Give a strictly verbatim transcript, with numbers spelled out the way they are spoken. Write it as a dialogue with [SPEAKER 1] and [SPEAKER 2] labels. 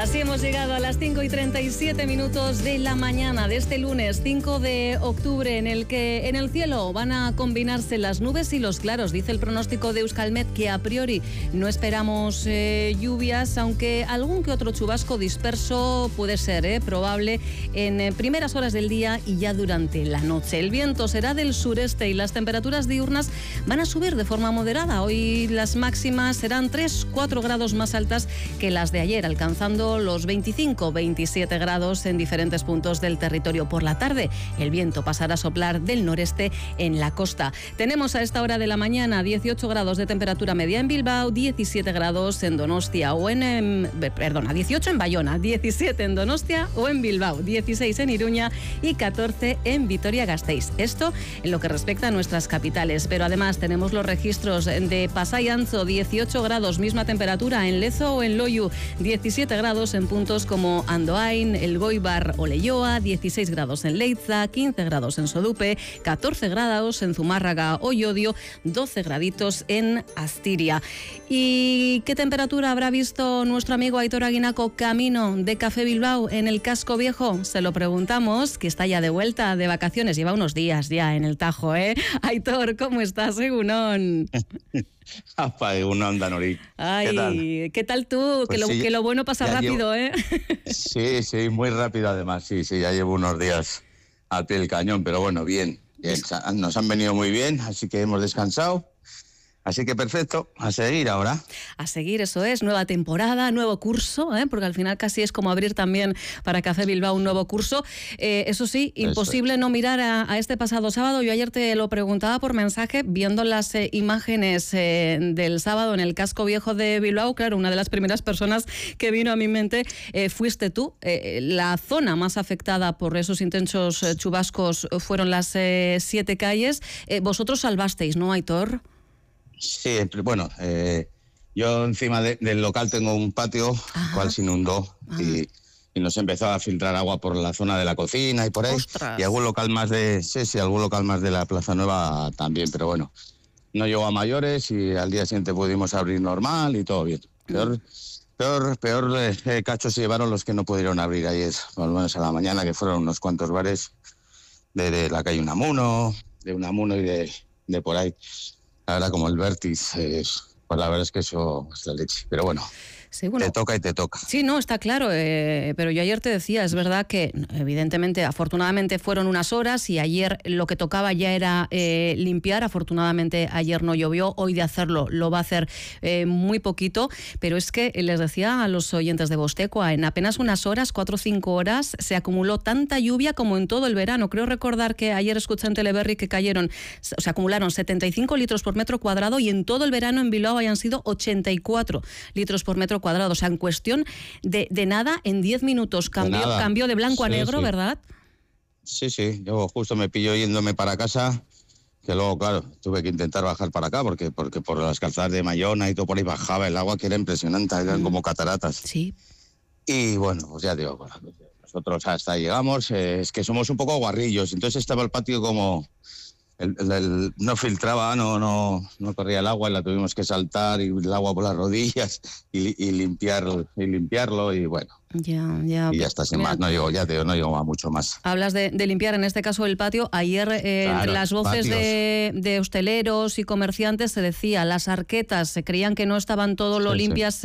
[SPEAKER 1] Así hemos llegado a las cinco y treinta y siete minutos de la mañana de este lunes cinco de octubre, en el que en el cielo van a combinarse las nubes y los claros. Dice el pronóstico de Euskalmet que a priori no esperamos eh, lluvias, aunque algún que otro chubasco disperso puede ser eh, probable en eh, primeras horas del día y ya durante la noche. El viento será del sureste y las temperaturas diurnas van a subir de forma moderada. Hoy las máximas serán tres a cuatro grados más altas que las de ayer, alcanzando los veinticinco a veintisiete grados en diferentes puntos del territorio. Por la tarde, el viento pasará a soplar del noreste en la costa. Tenemos a esta hora de la mañana dieciocho grados de temperatura media en Bilbao, diecisiete grados en Donostia o en, en perdona, dieciocho en Bayona, diecisiete en Donostia o en Bilbao, dieciséis en Iruña y catorce en Vitoria-Gasteiz. Esto en lo que respecta a nuestras capitales, pero además tenemos los registros de Pasai Antxo, dieciocho grados, misma temperatura en Lezo o en Loiu, diecisiete grados en puntos como Andoain, El Goibar o Leioa, dieciséis grados en Leitza, quince grados en Sodupe, catorce grados en Zumárraga o Llodio, doce graditos en Astiria. ¿Y qué temperatura habrá visto nuestro amigo Aitor Aguinaco camino de Café Bilbao en el Casco Viejo? Se lo preguntamos, que está ya de vuelta de vacaciones, lleva unos días ya en el Tajo, ¿eh? Aitor, ¿cómo estás, Egunon?
[SPEAKER 2] Apa, Egunon, Danori.
[SPEAKER 1] Ay,
[SPEAKER 2] ¿Qué tal?
[SPEAKER 1] ¿Qué tal tú?
[SPEAKER 2] Pues
[SPEAKER 1] que, lo,
[SPEAKER 2] sí,
[SPEAKER 1] que lo bueno pasa rápido,
[SPEAKER 2] llevo...
[SPEAKER 1] ¿eh?
[SPEAKER 2] Sí, sí, muy rápido además, sí, sí, ya llevo unos días al pie del cañón, pero bueno, bien, bien, nos han venido muy bien, así que hemos descansado. Así que perfecto, a seguir ahora.
[SPEAKER 1] A seguir, eso es, nueva temporada, nuevo curso, ¿eh? Porque al final casi es como abrir también para Café Bilbao un nuevo curso. Eh, eso sí, imposible eso. No mirar a, a este pasado sábado. Yo ayer te lo preguntaba por mensaje, viendo las eh, imágenes eh, del sábado en el Casco Viejo de Bilbao. Claro, una de las primeras personas que vino a mi mente eh, fuiste tú. Eh, la zona más afectada por esos intensos eh, chubascos fueron las eh, siete calles. Eh, vosotros salvasteis, ¿no, Aitor?
[SPEAKER 2] Sí, bueno, eh, yo encima de, del local tengo un patio, el cual se inundó y, y nos empezó a filtrar agua por la zona de la cocina y por ahí.
[SPEAKER 1] ¡Ostras!
[SPEAKER 2] Y algún local más de, sí, sí, algún local más de la Plaza Nueva también, pero bueno, no llegó a mayores y al día siguiente pudimos abrir normal y todo bien. Peor, peor, peor eh, cachos se llevaron los que no pudieron abrir ayer, por lo menos a la mañana, que fueron unos cuantos bares de, de la calle Unamuno, de Unamuno y de, de por ahí. Ahora como el vértice, eh, pues la verdad es que eso es la leche. Pero bueno, sí, bueno, te toca y te toca.
[SPEAKER 1] Sí, no, está claro, eh, pero yo ayer te decía, es verdad que evidentemente, afortunadamente fueron unas horas y ayer lo que tocaba ya era eh, limpiar. Afortunadamente ayer no llovió, hoy de hacerlo lo va a hacer eh, muy poquito, pero es que les decía a los oyentes de Bostecua, en apenas unas horas, cuatro o cinco horas, se acumuló tanta lluvia como en todo el verano. Creo recordar que ayer escuché en Teleberri que cayeron, o sea, acumularon setenta y cinco litros por metro cuadrado y en todo el verano en Bilbao hayan sido ochenta y cuatro litros por metro cuadrado. O sea, en cuestión de, de nada, en diez minutos cambió de, cambió de blanco sí, a negro, sí. ¿Verdad?
[SPEAKER 2] Sí, sí. Yo justo me pilló yéndome para casa, que luego, claro, tuve que intentar bajar para acá, porque, porque por las calzadas de Mayona y todo por ahí bajaba el agua, que era impresionante, eran mm. como cataratas.
[SPEAKER 1] Sí.
[SPEAKER 2] Y bueno, pues ya digo, bueno, nosotros hasta ahí llegamos, eh, es que somos un poco guarrillos, entonces estaba el patio como... El, el, el, no filtraba, no, no, no corría el agua y la tuvimos que saltar y el agua por las rodillas y, y, limpiar, y limpiarlo y bueno.
[SPEAKER 1] Ya, ya.
[SPEAKER 2] Y ya está, sin más, no llegó, ya te no llegó a mucho más.
[SPEAKER 1] Hablas de, de limpiar, en este caso el patio. Ayer, eh, claro, entre las voces de, de hosteleros y comerciantes se decía, las arquetas se creían que no estaban todo lo sí, limpias